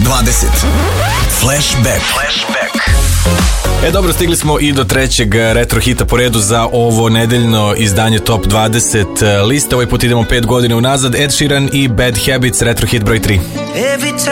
20. Flashback. Dobro, stigli smo i do trećeg retro hita po redu za ovo nedeljno izdanje Top 20 liste. Ovaj put idemo 5 godina unazad. Ed Sheeran i Bad Habits, retro hit broj 3.